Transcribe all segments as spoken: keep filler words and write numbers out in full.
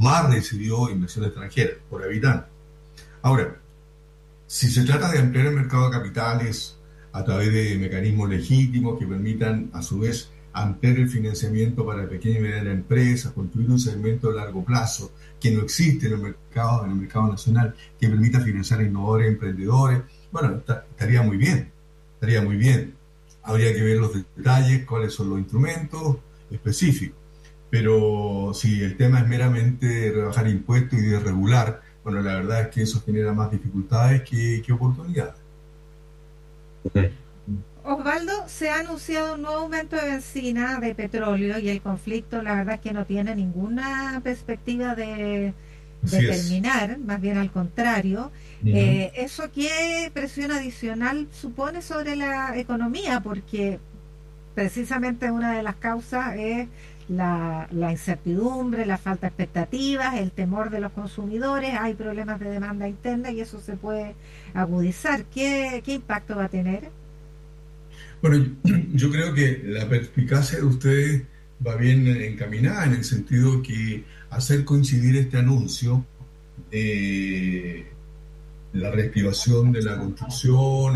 más recibió inversión extranjera por habitante. Ahora, si se trata de ampliar el mercado de capitales a través de mecanismos legítimos que permitan, a su vez, ampliar el financiamiento para pequeñas y medianas empresas, construir un segmento de largo plazo que no existe en el mercado, en el mercado nacional, que permita financiar a innovadores y emprendedores, bueno, está, estaría muy bien, estaría muy bien. Habría que ver los detalles, cuáles son los instrumentos específicos. Pero si el tema es meramente rebajar impuestos y desregular, bueno, la verdad es que eso genera más dificultades que, que oportunidades. Osvaldo, se ha anunciado un nuevo aumento de benzina, de petróleo, y el conflicto, la verdad es que no tiene ninguna perspectiva de, de terminar, más bien al contrario. Uh-huh. Eh, ¿Eso qué presión adicional supone sobre la economía? Porque precisamente una de las causas es la, la incertidumbre, la falta de expectativas, el temor de los consumidores, hay problemas de demanda interna y eso se puede agudizar. ¿Qué, qué impacto va a tener? Bueno, yo, yo creo que la perspicacia de ustedes va bien encaminada en el sentido que hacer coincidir este anuncio de la reactivación de la construcción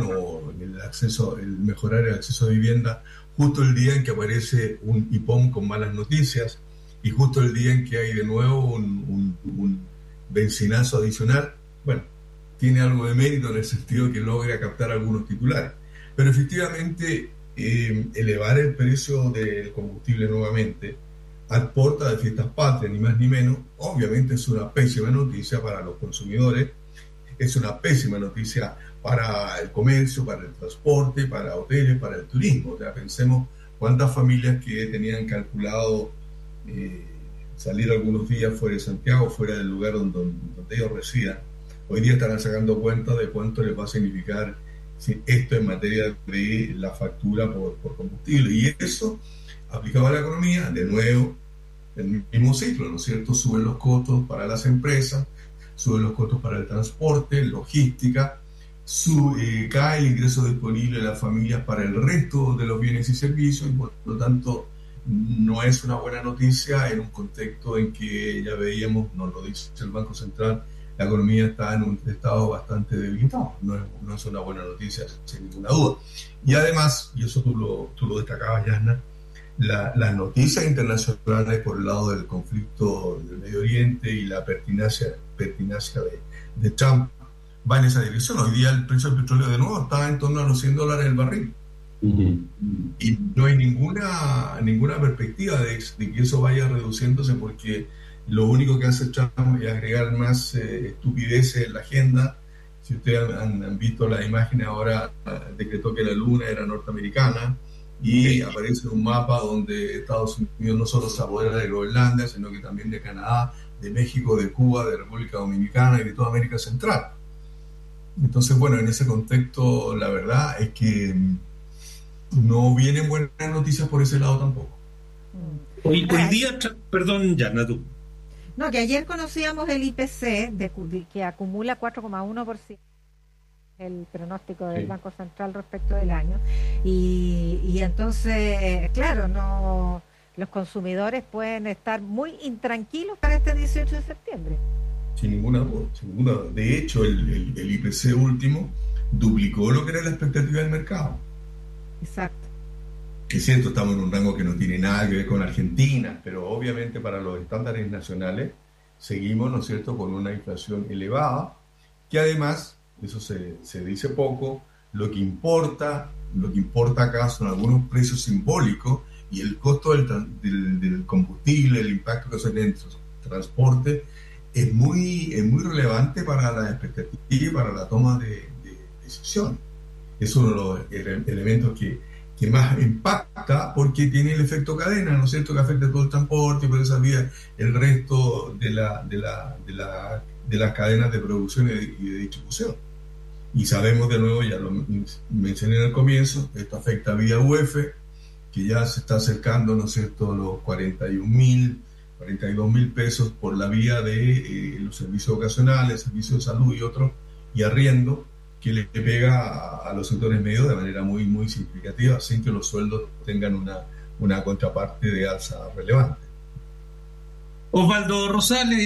o el acceso, el mejorar el acceso a vivienda justo el día en que aparece un I P O M con malas noticias y justo el día en que hay de nuevo un, un, un benzinazo adicional, bueno, tiene algo de mérito en el sentido que logra captar algunos titulares. Pero efectivamente, eh, elevar el precio del combustible nuevamente a puerta de fiestas patrias, ni más ni menos, obviamente es una pésima noticia para los consumidores, es una pésima noticia para el comercio, para el transporte, para hoteles, para el turismo. O sea, pensemos cuántas familias que tenían calculado eh, salir algunos días fuera de Santiago, fuera del lugar donde, donde ellos residan, hoy día estarán sacando cuenta de cuánto les va a significar si esto en materia de la factura por, por combustible. Y eso, aplicado a la economía, de nuevo, el mismo ciclo, ¿no es cierto? Suben los costos para las empresas, suben los costos para el transporte, logística, sube, eh, cae el ingreso disponible de las familias para el resto de los bienes y servicios, y por lo tanto no es una buena noticia en un contexto en que ya veíamos, nos lo dice el Banco Central, la economía está en un estado bastante debilitado. No es, no es una buena noticia, sin ninguna duda. Y además, y eso tú lo, tú lo destacabas, Yasna, la, las noticias internacionales por el lado del conflicto del Medio Oriente y la pertinacia, pertinacia de, de Trump va en esa dirección. Hoy día el precio del petróleo de nuevo está en torno a los cien dólares el barril. Uh-huh. Y no hay ninguna, ninguna perspectiva de, de que eso vaya reduciéndose, porque lo único que hace Trump es agregar más eh, estupideces en la agenda. Si ustedes han, han visto las imágenes, ahora decretó que la luna era norteamericana y aparece un mapa donde Estados Unidos no solo se apodera de Groenlandia, sino que también de Canadá, de México, de Cuba, de República Dominicana y de toda América Central. Entonces, bueno, en ese contexto, la verdad es que no vienen buenas noticias por ese lado tampoco. Hoy, hoy día, perdón, Yana, tú. No, que ayer conocíamos el I P C, de, de, que acumula cuatro coma uno por ciento, el pronóstico del sí. Banco Central respecto del año. Y, y entonces, claro, no los consumidores pueden estar muy intranquilos para este dieciocho de septiembre. Sin ninguna duda, sin ninguna duda. De hecho, el, el, el I P C último duplicó lo que era la expectativa del mercado. Exacto. Es cierto, estamos en un rango que no tiene nada que ver con Argentina, pero obviamente para los estándares nacionales seguimos, ¿no es cierto?, con una inflación elevada, que además, eso se, se dice poco, lo que importa, lo que importa acá son algunos precios simbólicos y el costo del, del, del combustible, el impacto que eso tiene en el transporte, es muy, es muy relevante para la expectativa y para la toma de, de decisión. Es uno de los elementos que que más impacta porque tiene el efecto cadena, ¿no es cierto?, que afecta a todo el transporte y por esa vía el resto de, la, de, la, de, la, de las cadenas de producción y de, y de distribución. Y sabemos de nuevo, ya lo mencioné en el comienzo, esto afecta vía U F, que ya se está acercando, ¿no es cierto?, los cuarenta y un mil, cuarenta y dos mil pesos por la vía de eh, los servicios ocasionales, servicios de salud y otros, y arriendo, que le pega a, a los sectores medios de manera muy, muy significativa, sin que los sueldos tengan una, una contraparte de alza relevante. Osvaldo Rosales.